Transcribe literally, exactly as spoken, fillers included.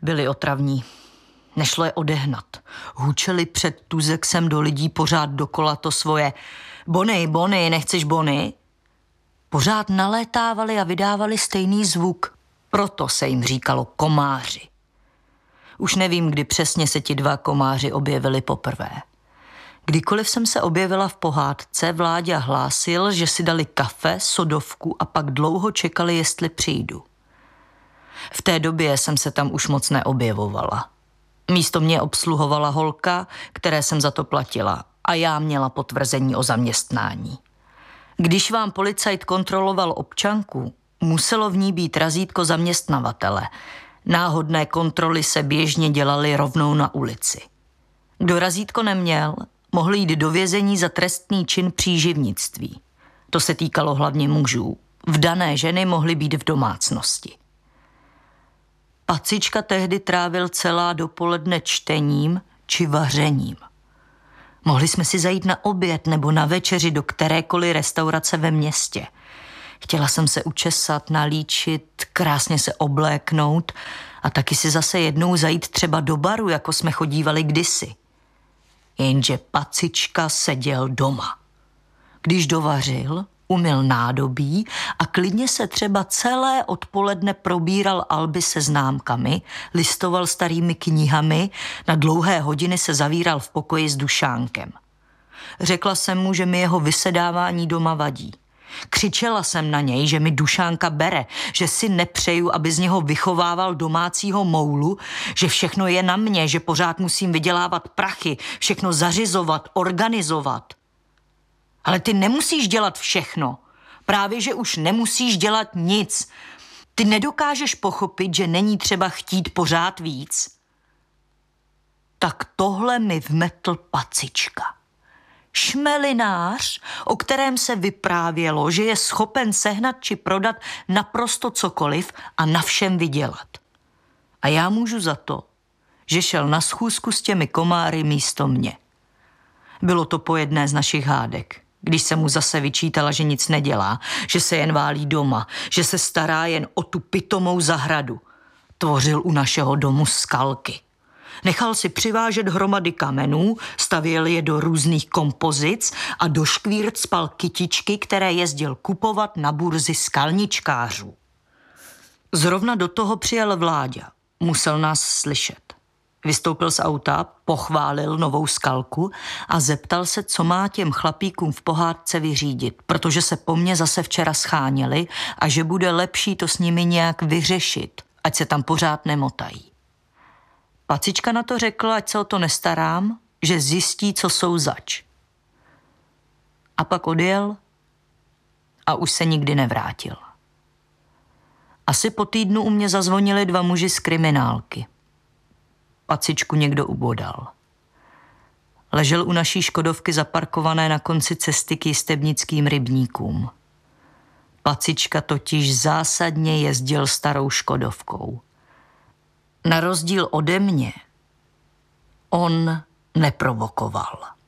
byli otravní. Nešlo je odehnat. Hučeli před tuzexem do lidí pořád dokola to svoje Bony, Bony, nechceš Bony? Pořád nalétávali a vydávali stejný zvuk. Proto se jim říkalo komáři. Už nevím, kdy přesně se ti dva komáři objevili poprvé. Kdykoliv jsem se objevila v pohádce, Vláďa hlásil, že si dali kafe, sodovku a pak dlouho čekali, jestli přijdu. V té době jsem se tam už moc neobjevovala. Místo mě obsluhovala holka, které jsem za to platila, a já měla potvrzení o zaměstnání. Když vám policajt kontroloval občanku, muselo v ní být razítko zaměstnavatele. Náhodné kontroly se běžně dělaly rovnou na ulici. Kdo razítko neměl, mohl jít do vězení za trestný čin příživnictví. To se týkalo hlavně mužů. Vdané ženy mohly být v domácnosti. Pacička tehdy trávil celá dopoledne čtením či vařením. Mohli jsme si zajít na oběd nebo na večeři do kterékoliv restaurace ve městě. Chtěla jsem se učesat, nalíčit, krásně se obléknout a taky si zase jednou zajít třeba do baru, jako jsme chodívali kdysi. Jenže Pacička seděl doma. Když dovařil, umyl nádobí a klidně se třeba celé odpoledne probíral alby se známkami, listoval starými knihami, na dlouhé hodiny se zavíral v pokoji s Dušánkem. Řekla jsem mu, že mi jeho vysedávání doma vadí. Křičela jsem na něj, že mi Dušánka bere, že si nepřeju, aby z něho vychovával domácího moulu, že všechno je na mě, že pořád musím vydělávat prachy, všechno zařizovat, organizovat. Ale ty nemusíš dělat všechno. Právě, že už nemusíš dělat nic. Ty nedokážeš pochopit, že není třeba chtít pořád víc. Tak tohle mi vmetl Pacička. Šmelinář, o kterém se vyprávělo, že je schopen sehnat či prodat naprosto cokoliv a na všem vydělat. A já můžu za to, že šel na schůzku s těmi komáry místo mě. Bylo to po jedné z našich hádek, když se mu zase vyčítala, že nic nedělá, že se jen válí doma, že se stará jen o tu pitomou zahradu. Tvořil u našeho domu skalky. Nechal si přivážet hromady kamenů, stavěl je do různých kompozic a do škvírt spal kytičky, které jezdil kupovat na burzy skalničkářů. Zrovna do toho přijel Vláďa. Musel nás slyšet. Vystoupil z auta, pochválil novou skalku a zeptal se, co má těm chlapíkům v pohádce vyřídit, protože se po mně zase včera scháněli a že bude lepší to s nimi nějak vyřešit, ať se tam pořád nemotají. Pacička na to řekla, ať se o to nestarám, že zjistí, co jsou zač. A pak odjel a už se nikdy nevrátil. Asi po týdnu u mě zazvonili dva muži z kriminálky. Pacičku někdo ubodal. Ležel u naší škodovky zaparkované na konci cesty k jistebnickým rybníkům. Pacička totiž zásadně jezdil starou škodovkou. Na rozdíl ode mě, on neprovokoval.